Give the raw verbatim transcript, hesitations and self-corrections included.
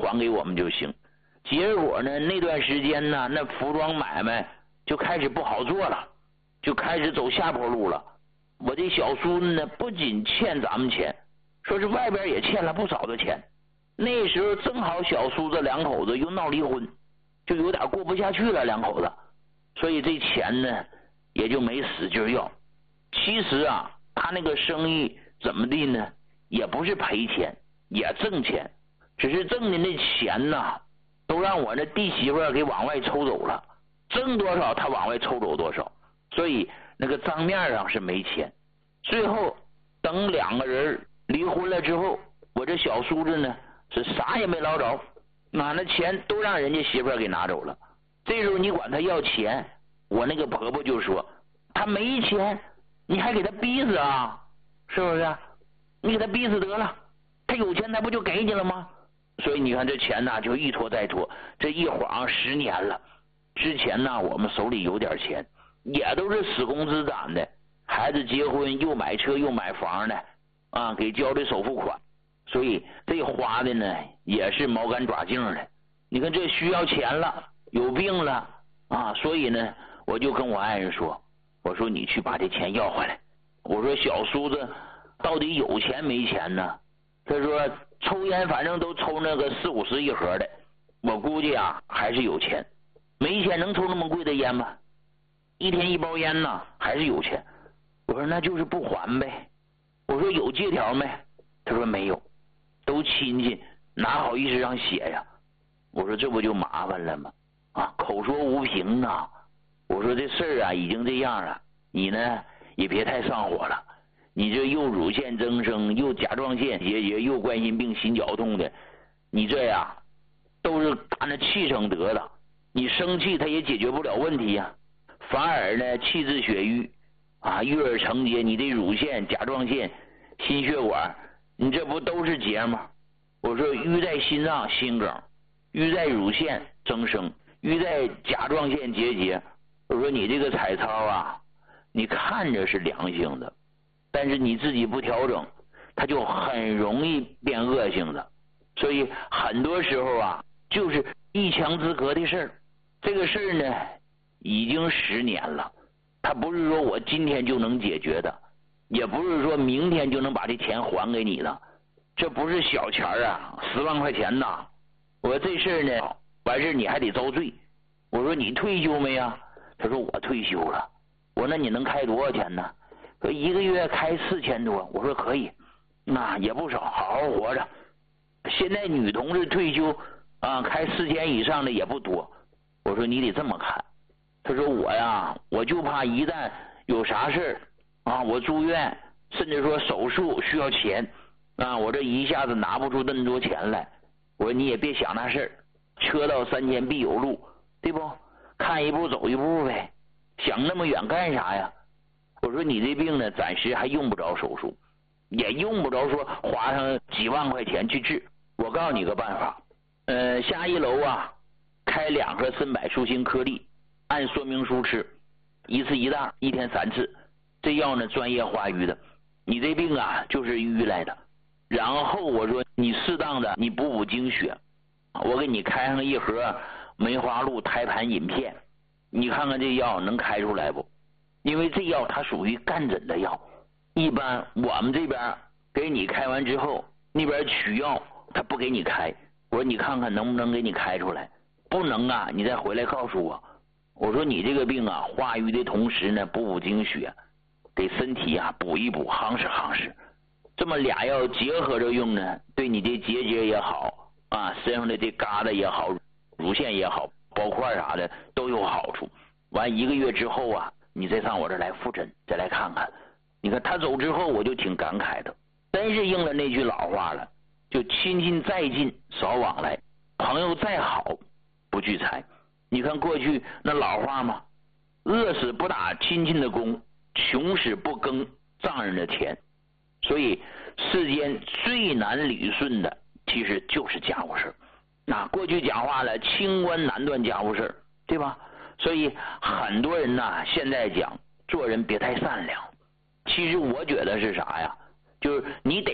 还给我们就行。结果呢，那段时间呢，那服装买卖就开始不好做了，就开始走下坡路了。我这小叔子呢，不仅欠咱们钱，说是外边也欠了不少的钱。那时候正好小叔子两口子又闹离婚，就有点过不下去了，两口子，所以这钱呢也就没使劲要。其实啊，他那个生意怎么地呢，也不是赔钱，也挣钱，只是挣的那钱呐，都让我那弟媳妇给往外抽走了，挣多少他往外抽走多少，所以那个账面上是没钱。最后等两个人离婚了之后，我这小叔子呢是啥也没捞着，那那钱都让人家媳妇给拿走了。这时候你管他要钱，我那个婆婆就说他没钱你还给他逼死啊，是不是？你给他逼死得了，他有钱他不就给你了吗？所以你看这钱呢就一拖再拖，这一晃十年了。之前呢我们手里有点钱，也都是死工资攒的，孩子结婚又买车又买房的啊，给交的首付款，所以这花的呢也是毛干爪净的。你看这需要钱了，有病了啊，所以呢我就跟我爱人说，我说你去把这钱要回来。我说小叔子到底有钱没钱呢？他说抽烟反正都抽那个四五十一盒的，我估计啊还是有钱。没钱能抽那么贵的烟吗？一天一包烟呢，还是有钱。我说那就是不还呗。我说有借条没？他说没有，都亲戚哪好意思让写呀？我说这不就麻烦了吗？啊，口说无凭啊。我说这事儿啊已经这样了，你呢也别太上火了。你这又乳腺增生，又甲状腺结节，又冠心病、心绞痛的，你这呀都是打那气生得的。你生气它也解决不了问题呀，反而呢气滞血瘀啊，郁而成结。你的乳腺、甲状腺、心血管，你这不都是结吗？我说瘀在心脏心梗，瘀在乳腺增生，瘀在甲状腺结节。我说你这个彩超啊，你看着是良性的，但是你自己不调整，它就很容易变恶性的。所以很多时候啊，就是一墙之隔的事儿。这个事儿呢已经十年了，它不是说我今天就能解决的，也不是说明天就能把这钱还给你了。这不是小钱啊，十万块钱呐。我说这事儿呢完事你还得遭罪。我说你退休没呀？他说我退休了。我说那你能开多少钱呢？说一个月开四千多。我说可以，那也不少，好好活着。现在女同志退休啊，开四千以上的也不多。我说你得这么看。他说我呀，我就怕一旦有啥事儿啊，我住院，甚至说手术需要钱啊，我这一下子拿不出那么多钱来。我说你也别想那事儿，车到山前必有路，对不？看一步走一步呗，想那么远干啥呀？我说你这病呢，暂时还用不着手术，也用不着说花上几万块钱去治。我告诉你个办法，呃，下一楼啊，开两盒参柏舒心颗粒，按说明书吃，一次一袋，一天三次。这药呢，专业化瘀的，你这病啊就是瘀来的。然后我说你适当的你补补精血，我给你开上一盒梅花鹿胎盘饮片，你看看这药能开出来不？因为这药它属于干诊的药，一般我们这边给你开完之后，那边取药他不给你开。我说你看看能不能给你开出来，不能啊你再回来告诉我。我说你这个病啊，化瘀的同时呢补补精血，给身体啊补一补，夯实夯实。这么俩药结合着用呢，对你的结节也好啊，身上的这疙瘩也好，乳腺也好，包块啥的都有好处。完一个月之后啊，你再上我这来复诊，再来看看。你看他走之后，我就挺感慨的，真是应了那句老话了，就亲戚再近少往来，朋友再好不聚财。你看过去那老话嘛，饿死不打亲戚的工，穷死不耕丈人的田。所以世间最难理顺的其实就是家务事。那过去讲话了，清官难断家务事，对吧？所以很多人呢现在讲做人别太善良。其实我觉得是啥呀，就是你得